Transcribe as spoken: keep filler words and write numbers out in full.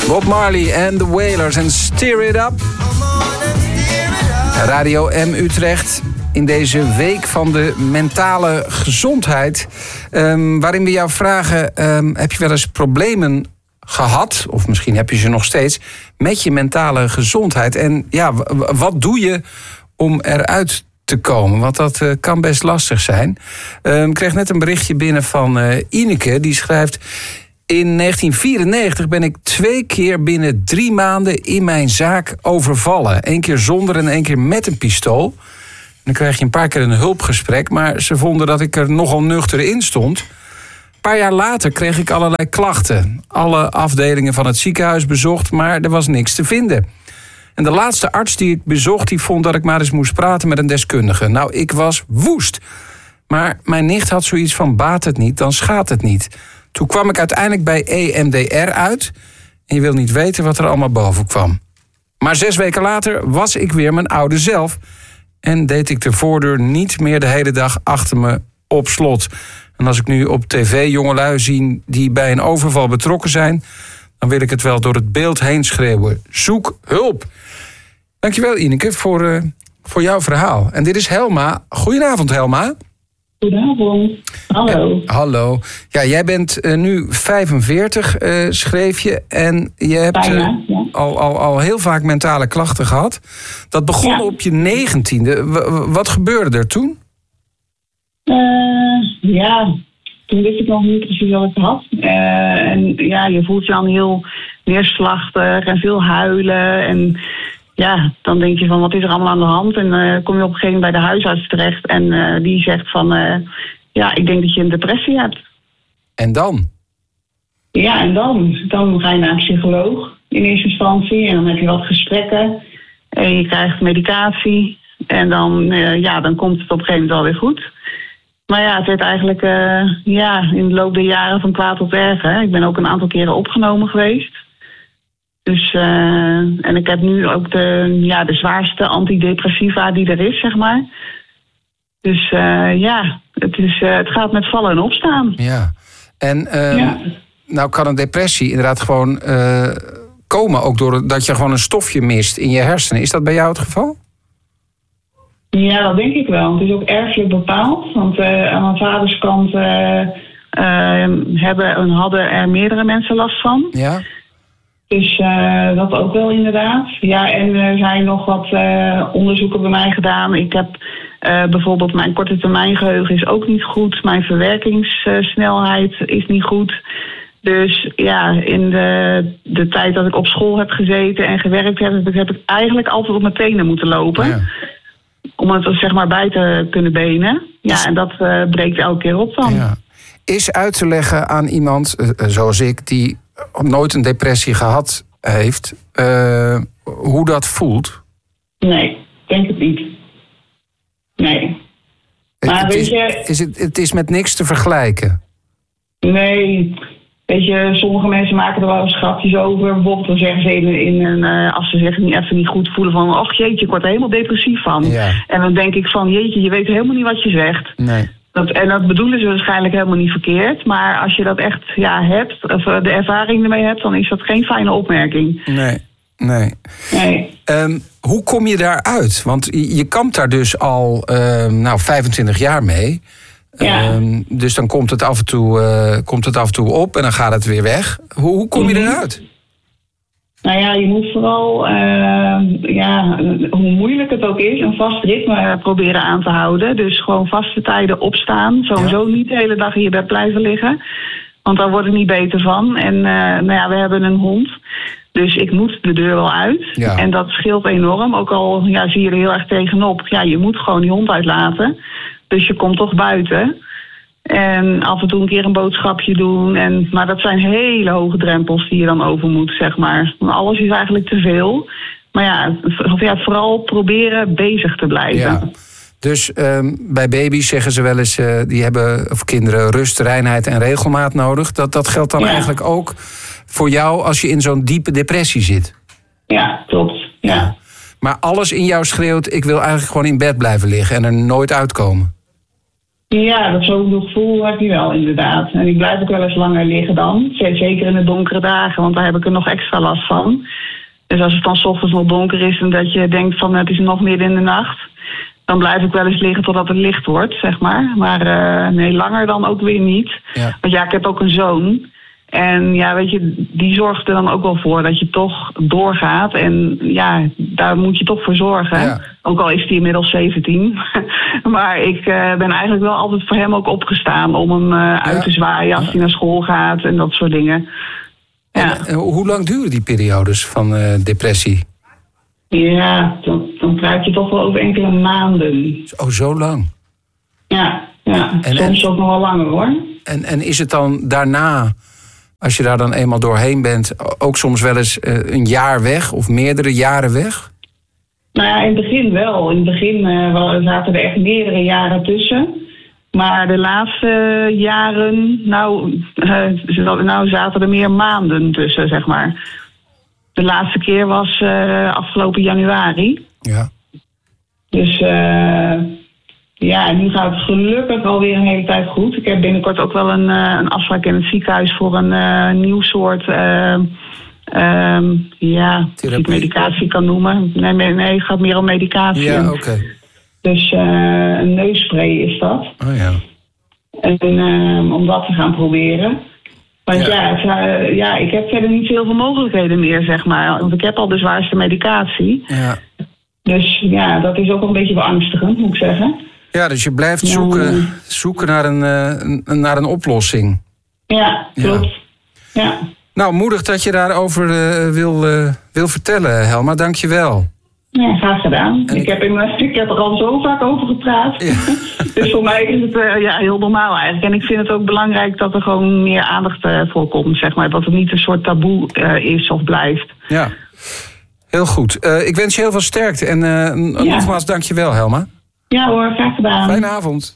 Bob Marley en The Wailers en Steer It Up. Radio M Utrecht in deze week van de mentale gezondheid. Um, waarin we jou vragen, um, heb je wel eens problemen gehad, of misschien heb je ze nog steeds, met je mentale gezondheid? En ja, w- wat doe je om eruit te komen? Want dat uh, kan best lastig zijn. Um, ik kreeg net een berichtje binnen van uh, Ineke, die schrijft: in negentien vierennegentig ben ik twee keer binnen drie maanden in mijn zaak overvallen. Eén keer zonder en één keer met een pistool. Dan krijg je een paar keer een hulpgesprek, maar ze vonden dat ik er nogal nuchter in stond. Een paar jaar later kreeg ik allerlei klachten. Alle afdelingen van het ziekenhuis bezocht, maar er was niks te vinden. En de laatste arts die ik bezocht, die vond dat ik maar eens moest praten met een deskundige. Nou, ik was woest. Maar mijn nicht had zoiets van: baat het niet, dan schaadt het niet. Toen kwam ik uiteindelijk bij E M D R uit. En je wil niet weten wat er allemaal boven kwam. Maar zes weken later was ik weer mijn oude zelf. En deed ik de voordeur niet meer de hele dag achter me op slot. En als ik nu op tv jongelui zie die bij een overval betrokken zijn, dan wil ik het wel door het beeld heen schreeuwen: zoek hulp. Dankjewel, Ineke, voor, uh, voor jouw verhaal. En dit is Helma. Goedenavond, Helma. Goedenavond. Hallo. Uh, hallo. Ja, jij bent uh, nu vijfenveertig, uh, schreef je. En je hebt uh, Bijna, ja. al, al, al heel vaak mentale klachten gehad. Dat begon Ja. op je negentiende. W- wat gebeurde er toen? Uh, ja, toen wist ik nog niet precies wat ik had. Uh, en ja, je voelt je dan heel neerslachtig en veel huilen. En ja, dan denk je van, wat is er allemaal aan de hand? En uh, kom je op een gegeven moment bij de huisarts terecht. En uh, die zegt van, uh, ja, ik denk dat je een depressie hebt. En dan? Ja, en dan? Dan ga je naar een psycholoog in eerste instantie. En dan heb je wat gesprekken. En je krijgt medicatie. En dan, uh, ja, dan komt het op een gegeven moment wel weer goed. Maar ja, het werd eigenlijk uh, ja, in de loop der jaren van kwaad tot erger. Ik ben ook een aantal keren opgenomen geweest. Dus, uh, en ik heb nu ook de, ja, de zwaarste antidepressiva die er is, zeg maar. Dus uh, ja, het, is, uh, het gaat met vallen en opstaan. Ja. En uh, Ja. nou kan een depressie inderdaad gewoon uh, komen ook doordat je gewoon een stofje mist in je hersenen. Is dat bij jou het geval? Ja, dat denk ik wel. Het is ook erfelijk bepaald. Want uh, aan mijn vaders kant uh, uh, hebben en hadden er meerdere mensen last van. Ja. Dus uh, dat ook wel inderdaad. Ja, en er zijn nog wat uh, onderzoeken bij mij gedaan. Ik heb uh, bijvoorbeeld mijn korte termijn geheugen is ook niet goed. Mijn verwerkingssnelheid is niet goed. Dus ja, in de, de tijd dat ik op school heb gezeten en gewerkt heb, heb ik eigenlijk altijd op mijn tenen moeten lopen. Ja. Om het zeg maar bij te kunnen benen. Ja, en dat uh, breekt elke keer op dan. Ja. Is uit te leggen aan iemand uh, zoals ik, die nooit een depressie gehad heeft, uh, hoe dat voelt? Nee, denk het niet. Nee. Maar het, weet is, je, is het, het is met niks te vergelijken. nee. Weet je, sommige mensen maken er wel eens grapjes over. Bijvoorbeeld dan zeggen ze in, in een, uh, als ze zich niet, even niet goed voelen van, ach jeetje, ik word er helemaal depressief van. Ja. En dan denk ik van, jeetje, je weet helemaal niet wat je zegt. Nee. Dat, en dat bedoelen ze waarschijnlijk helemaal niet verkeerd. Maar als je dat echt ja, hebt, of de ervaring ermee hebt, dan is dat geen fijne opmerking. Nee, nee. Nee. Um, hoe kom je daaruit? Want je, je kampt daar dus al um, nou, vijfentwintig jaar mee. Ja. Um, dus dan komt het, af en toe, uh, komt het af en toe op en dan gaat het weer weg. Hoe, hoe kom je Mm-hmm. eruit? Nou ja, je moet vooral, uh, ja, hoe moeilijk het ook is, een vast ritme proberen aan te houden. Dus gewoon vaste tijden opstaan. Sowieso ja. niet de hele dag in je bed blijven liggen. Want daar word ik niet beter van. En uh, nou ja, we hebben een hond. Dus ik moet de deur wel uit. Ja. En dat scheelt enorm. Ook al ja, zie je er heel erg tegenop. Ja, je moet gewoon die hond uitlaten. Dus je komt toch buiten. En af en toe een keer een boodschapje doen. En, maar dat zijn hele hoge drempels die je dan over moet, zeg maar. Alles is eigenlijk te veel. Maar ja, ja vooral proberen bezig te blijven. Ja. Dus um, bij baby's zeggen ze wel eens, uh, die hebben, of kinderen, rust, reinheid en regelmaat nodig. Dat, dat geldt dan ja. eigenlijk ook voor jou als je in zo'n diepe depressie zit. Ja, klopt. Ja. Ja. Maar alles in jou schreeuwt, ik wil eigenlijk gewoon in bed blijven liggen en er nooit uitkomen. Ja, dat zo'n gevoel heb je wel inderdaad. En ik blijf ook wel eens langer liggen dan. Zeker in de donkere dagen, want daar heb ik er nog extra last van. Dus als het dan 's ochtends nog donker is en dat je denkt van het is nog midden in de nacht, dan blijf ik wel eens liggen totdat het licht wordt, zeg maar. Maar uh, nee, langer dan ook weer niet. Ja. Want ja, ik heb ook een zoon. En ja, weet je, die zorgt er dan ook wel voor dat je toch doorgaat. En ja, daar moet je toch voor zorgen. Ja. Ook al is hij inmiddels zeventien. Maar ik uh, ben eigenlijk wel altijd voor hem ook opgestaan om hem uh, uit te zwaaien als hij naar school gaat en dat soort dingen. Ja. En, uh, hoe lang duren die periodes van uh, depressie? Ja, dan, dan praat je toch wel over enkele maanden. Oh, zo lang? Ja, ja. En, soms en, ook nog wel langer hoor. En, en is het dan daarna, als je daar dan eenmaal doorheen bent, ook soms wel eens uh, een jaar weg of meerdere jaren weg? Nou ja, in het begin wel. In het begin uh, zaten er echt meerdere jaren tussen. Maar de laatste jaren, nou, uh, nou zaten er meer maanden tussen, zeg maar. De laatste keer was uh, afgelopen januari. Ja. Dus uh, ja, nu gaat het gelukkig alweer een hele tijd goed. Ik heb binnenkort ook wel een, uh, een afspraak in het ziekenhuis voor een uh, nieuw soort Uh, Um, ja, of ik medicatie kan noemen. Nee, nee, nee, het gaat meer om medicatie. Ja, oké. Okay. Dus uh, een neusspray is dat. Oh ja. En uh, om dat te gaan proberen. Want ja, ja, het, uh, ja, ik heb verder niet heel veel mogelijkheden meer, zeg maar. Want ik heb al de zwaarste medicatie. Ja. Dus ja, dat is ook een beetje beangstigend, moet ik zeggen. Ja, dus je blijft zoeken, ja. zoeken naar, een, uh, naar een oplossing. Ja, klopt. Ja. ja. Nou, moedig dat je daarover uh, wil, uh, wil vertellen, Helma. Dank je wel. Ja, graag gedaan. Ik, ik... Heb in, ik heb er al zo vaak over gepraat. Ja. Dus voor mij is het uh, ja, heel normaal eigenlijk. En ik vind het ook belangrijk dat er gewoon meer aandacht uh, voor komt, zeg maar. Dat het niet een soort taboe uh, is of blijft. Ja, heel goed. Uh, ik wens je heel veel sterkte. En uh, ja. nogmaals, dank je wel, Helma. Ja hoor, graag gedaan. Fijne avond.